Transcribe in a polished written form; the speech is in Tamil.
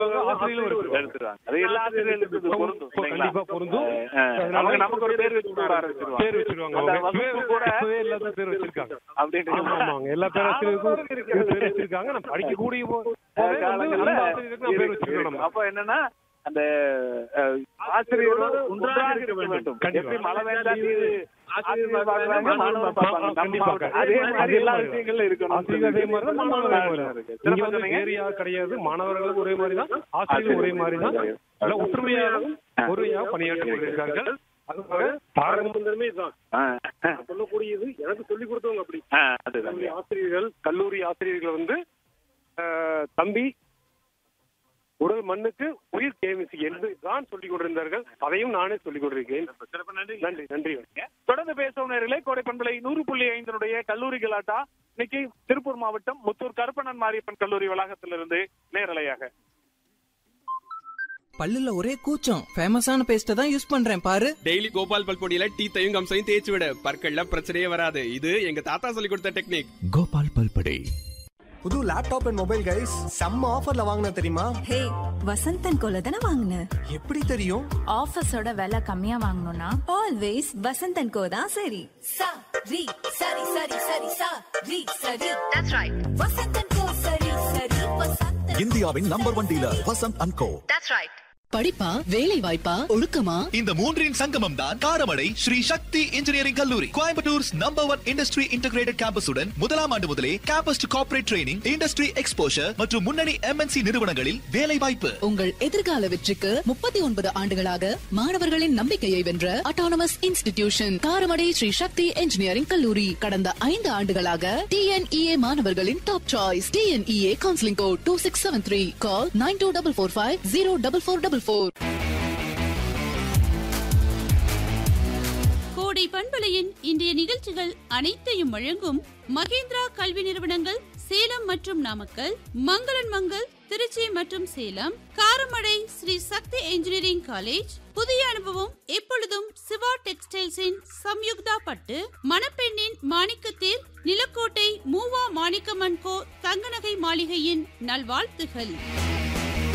ஆசிரியர்களும் எடுத்துருவாங்க. அது எல்லா ஆசிரியர்களுக்கும் பொருந்தும், கண்டிப்பா பொருந்தும். நமக்கு ஒரு பேர் வச்சிருவாங்க, பேர் வச்சிருக்காங்க அப்படின்னு. ஆமாங்க, எல்லா பேராசிரியருக்கும் பேர் வச்சிருக்காங்க. நம்ம படிக்கக்கூடிய பேர் வச்சிருக்கோம். அப்ப என்னன்னா அந்த ஆசிரியரோடு ஒன்றாக இருக்க வேண்டும். எப்படி மழை வேண்டாம் கிடையாது, மாணவர்களும் ஒரே மாதிரி தான், ஆசிரியர்கள் ஒரே மாதிரி தான், எல்லாம் ஒற்றுமையாகவும் ஒருமையாக பணியாற்றி கொண்டிருக்கார்கள். சொல்லக்கூடியது எனக்கு சொல்லிக் கொடுத்தவங்க அப்படி ஆசிரியர்கள், கல்லூரி ஆசிரியர்கள் வந்து தம்பி உடல் மண்ணுக்கு உயிர் கேமிசி என்று தான் சொல்லிக் கொண்டிருந்தார்கள். அதையும் நானே சொல்லிக் கொண்டிருக்கேன். நன்றி நன்றி. தொடர்ந்து பேசும் நேயர்களே, கோடை பண்பலை 100.5 கல்லூரி கலாட்டா இன்னைக்கு திருப்பூர் மாவட்டம் முத்தூர் கருப்பண்ணன் மாரியப்பன் கல்லூரி வளாகத்திலிருந்து நேரலையாக. பல்லுல ஒரே கூச்சம், ஃபேமஸான பேஸ்ட தான் யூஸ் பண்றேன் பாரு. டெய்லி கோபால் பல்பொடியில டீத்தையும் கம்சையும் தேய்ச்சி விட, பற்கள்ல பிரச்சனையே வராது. இது எங்க தாத்தா சொல்லி கொடுத்த டெக்னிக். கோபால் பல்பொடி. புது லேப்டாப் அண்ட் மொபைல் கைஸ் செம்ம ஆஃபர்ல வாங்குன தெரியுமா? ஹே, வசந்தன் கோல தான வாங்குன. எப்படி தெரியும்? ஆஃபர்ஸோட விலை கம்மியா வாங்கணும்னா ஆல்வேஸ் வசந்தன் கோ தான் சரி. சரி சரி சரி சரி சரி சரி. That's right. வசந்தன் கோ சரி சரி வசந்தன். இந்தியாவின் number 1 dealer Vasanth and go. That's right. படிப்பா, வேலை வாய்ப்பா, ஒழுக்கமா, இந்த மூன்றின் சங்கமம் தான் காரமடை ஸ்ரீ சக்தி இன்ஜினியரிங் கல்லூரி. கோயம்புத்தூர்ஸ் நம்பர் 1 இண்டஸ்ட்ரி இன்டகிரேட்டட் கேம்பஸுடன் முதலாம் ஆண்டு முதலே campus to corporate training, industry exposure மற்றும் முன்னணி MNC நிறுவனங்களில் வேலை வாய்ப்பு. உங்கள் எதிர்கால வெற்றிக்கு 39 ஆண்டுகளாக மாணவர்களின் நம்பிக்கையை வென்ற அட்டானமஸ் இன்ஸ்டிடியூஷன் காரமடை ஸ்ரீ சக்தி இன்ஜினியரிங் கல்லூரி. கடந்த 5 ஆண்டுகளாக TNEA மாணவர்களின் top choice. TNEA counselling code 2673. கால் 9245044444. கோடை பண்பலையின் இன்றைய நிகழ்ச்சிகள் அனைத்தையும் வழங்கும் மகேந்திரா கல்வி நிறுவனங்கள் சேலம் மற்றும் நாமக்கல், மங்களன் மங்கள் திருச்சி மற்றும் சேலம், காரமடை ஸ்ரீ சக்தி இன்ஜினியரிங் காலேஜ், புதிய அனுபவம் எப்பொழுதும் சிவா டெக்ஸ்டைல்ஸின் சம்யுக்தா பட்டு, மணப்பெண்ணின் மாணிக்கத்தேர், நிலக்கோட்டை மூவா மாணிக்கமன் கோ தங்கநகை மாளிகையின் நல்வாழ்த்துகள்.